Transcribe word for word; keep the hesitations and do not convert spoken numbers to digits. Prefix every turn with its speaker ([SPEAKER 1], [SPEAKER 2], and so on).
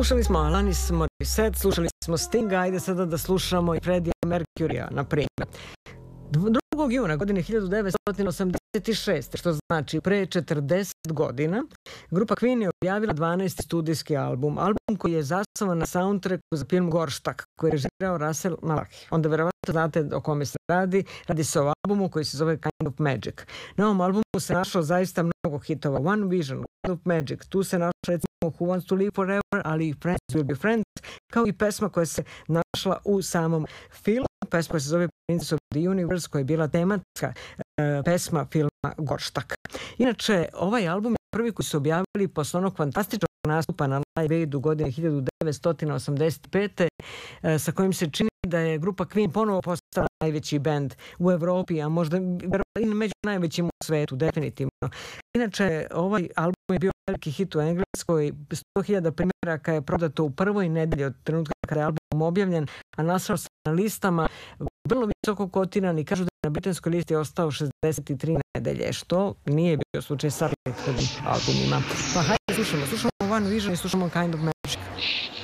[SPEAKER 1] Slušali smo Alanis Morissette, slušali smo Stinga, ajde sada da slušamo i Freddie Mercurya, na primjer. drugog juna godine hiljadu devetsto osamdeset šeste. što znači pre četrdeset godina, grupa Queen je objavila dvanaesti studijski album, album koji je zasnovan na soundtracku za film Gorštak, koji je režirao Russell Malahi. Onda verovatno znate o kome se radi. Radi se o albumu koji se zove Kind of Magic. Na ovom albumu se našlo zaista mnogo hitova. One Vision, Kind of Magic, tu se našlo recimo Who Wants to Live Forever, ali i Friends Will Be Friends, kao i pesma koja se našla u samom filmu. Pesma se zove Princess of the Universe, koja je bila tematska e, pesma filma Gorštak. Inače, ovaj album je prvi koji su objavili posle onog fantastičnog nastupa na Live Aidu godine hiljadu devetsto osamdeset pete. E, sa kojim se čini da je grupa Queen ponovo postala najveći bend u Evropi, a možda i među najvećim u svetu, definitivno. Inače, ovaj album je bio veliki hit u Engleskoj, sto hiljada primjeraka je prodato u prvoj nedelji od trenutka kada je album objavljen, a našao se na listama vrlo visoko kotiran i kažu da je na britanskoj listi ostao šezdeset tri nedelje, što nije bio slučaj sa prethodnim albumima. Pa hajde slušamo, slušamo One Vision i slušamo Kind of Magic.